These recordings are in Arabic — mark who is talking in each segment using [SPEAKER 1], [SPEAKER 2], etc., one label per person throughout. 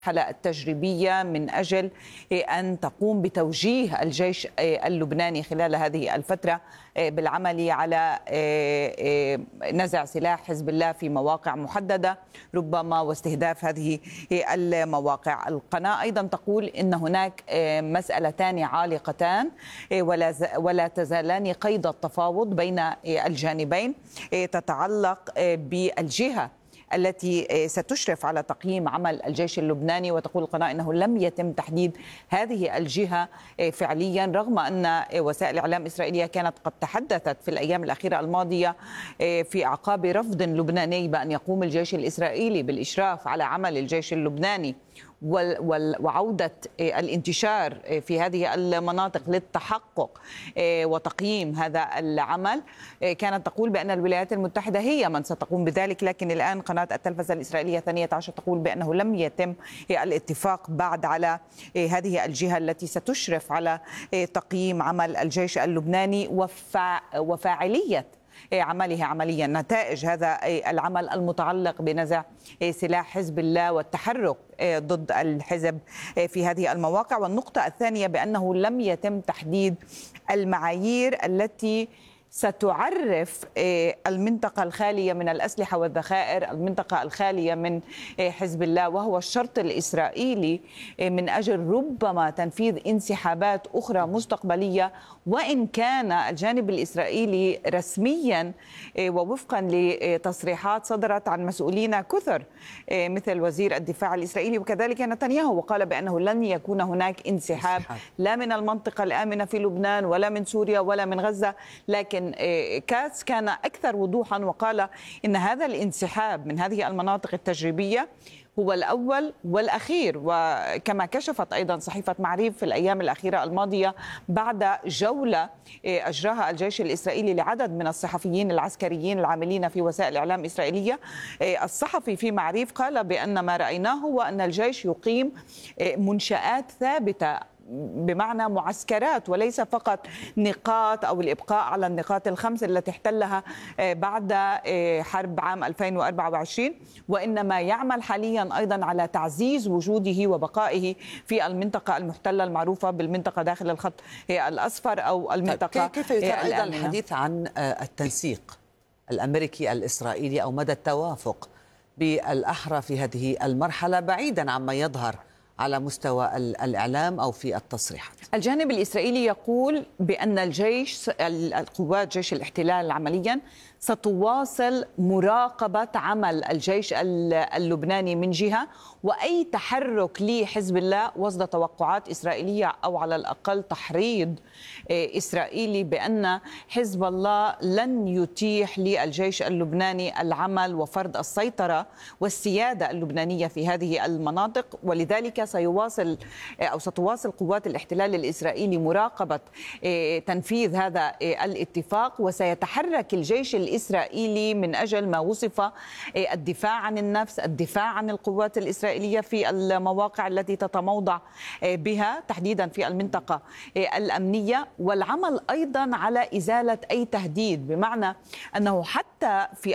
[SPEAKER 1] المرحلة التجريبية من أجل أن تقوم بتوجيه الجيش اللبناني خلال هذه الفترة بالعمل على نزع سلاح حزب الله في مواقع محددة ربما واستهداف هذه المواقع. القناة أيضا تقول إن هناك مسألتان عالقتان ولا تزالان قيد التفاوض بين الجانبين، تتعلق بالجهة التي ستشرف على تقييم عمل الجيش اللبناني. وتقول القناة أنه لم يتم تحديد هذه الجهة فعليا، رغم أن وسائل الإعلام الإسرائيلية كانت قد تحدثت في الأيام الأخيرة الماضية في أعقاب رفض لبناني بأن يقوم الجيش الإسرائيلي بالإشراف على عمل الجيش اللبناني وعودة الانتشار في هذه المناطق للتحقق وتقييم هذا العمل. كانت تقول بأن الولايات المتحدة هي من ستقوم بذلك، لكن الآن قناة التلفزة الإسرائيلية 12 تقول بأنه لم يتم الاتفاق بعد على هذه الجهة التي ستشرف على تقييم عمل الجيش اللبناني وفاعلية عمله عمليا، نتائج هذا العمل المتعلق بنزع سلاح حزب الله والتحرك ضد الحزب في هذه المواقع. والنقطة الثانية بأنه لم يتم تحديد المعايير التي ستعرف المنطقة الخالية من الأسلحة والذخائر، المنطقة الخالية من حزب الله، وهو الشرط الإسرائيلي من أجل ربما تنفيذ انسحابات أخرى مستقبلية. وإن كان الجانب الإسرائيلي رسميا ووفقا لتصريحات صدرت عن مسؤولين كثر مثل وزير الدفاع الإسرائيلي وكذلك نتنياهو، وقال بأنه لن يكون هناك انسحاب لا من المنطقة الآمنة في لبنان ولا من سوريا ولا من غزة. لكن كاتس كان أكثر وضوحا وقال إن هذا الانسحاب من هذه المناطق التجريبية هو الأول والأخير. وكما كشفت أيضا صحيفة معريف في الأيام الأخيرة الماضية بعد جولة أجراها الجيش الإسرائيلي لعدد من الصحفيين العسكريين العاملين في وسائل الإعلام الإسرائيلية، الصحفي في معريف قال بأن ما رأيناه هو أن الجيش يقيم منشآت ثابتة، بمعنى معسكرات وليس فقط نقاط أو الإبقاء على النقاط الخمس التي احتلها بعد حرب عام 2024، وإنما يعمل حاليا أيضا على تعزيز وجوده وبقائه في المنطقة المحتلة المعروفة بالمنطقة داخل الخط الأصفر أو المنطقة
[SPEAKER 2] كيف يتم أيضا الحديث عن التنسيق الأمريكي الإسرائيلي أو مدى التوافق بالأحرى في هذه المرحلة بعيدا عما يظهر على مستوى الإعلام أو في التصريحات؟
[SPEAKER 1] الجانب الإسرائيلي يقول بأن القوات جيش الاحتلال عمليا ستواصل مراقبة عمل الجيش اللبناني من جهة، وأي تحرك لحزب الله وسط توقعات إسرائيلية أو على الأقل تحريض إسرائيلي بأن حزب الله لن يتيح للجيش اللبناني العمل وفرض السيطرة والسيادة اللبنانية في هذه المناطق. ولذلك ستواصل قوات الاحتلال الإسرائيلي مراقبة تنفيذ هذا الاتفاق، وسيتحرك الجيش الإسرائيلي من أجل ما وصف الدفاع عن النفس، الدفاع عن القوات الإسرائيلية في المواقع التي تتموضع بها تحديدا في المنطقة الأمنية، والعمل أيضا على إزالة أي تهديد، بمعنى أنه حتى في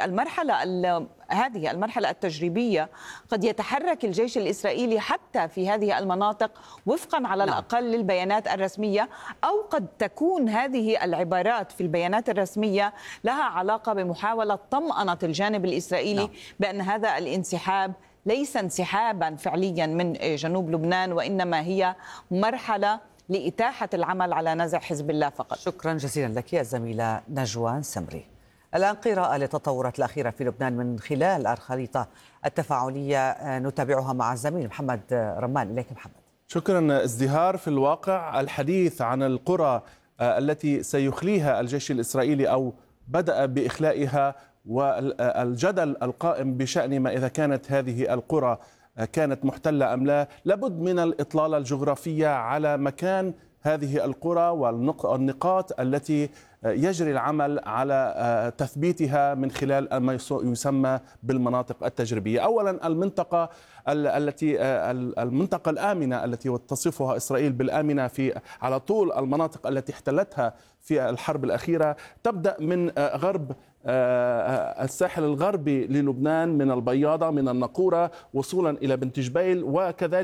[SPEAKER 1] هذه المرحلة التجريبية قد يتحرك الجيش الإسرائيلي حتى في هذه المناطق وفقا على الأقل للبيانات الرسمية، أو قد تكون هذه العبارات في البيانات الرسمية لها علاقة بمحاولة طمأنة الجانب الإسرائيلي بأن هذا الانسحاب ليس انسحابا فعليا من جنوب لبنان، وإنما هي مرحلة لإتاحة العمل على نزع حزب الله فقط.
[SPEAKER 2] شكرا جزيلا لك يا زميلة نجوان سمري. الآن قراءة للتطورات الأخيرة في لبنان من خلال الخريطة التفاعلية نتابعها مع الزميل محمد رمان. إليك محمد.
[SPEAKER 3] شكرا. ازدهار في الواقع، الحديث عن القرى التي سيخليها الجيش الإسرائيلي أو بدأ بإخلائها، والجدل القائم بشأن ما إذا كانت هذه القرى كانت محتلة أم لا. لابد من الإطلالة الجغرافية على مكان هذه القرى والنقاط التي يجري العمل على تثبيتها من خلال ما يسمى بالمناطق التجريبية. أولا المنطقة الآمنة التي تصفها إسرائيل بالآمنة على طول المناطق التي احتلتها في الحرب الأخيرة، تبدأ من غرب الساحل الغربي للبنان، من البياضة، من النقورة، وصولا إلى بنت جبيل، وكذلك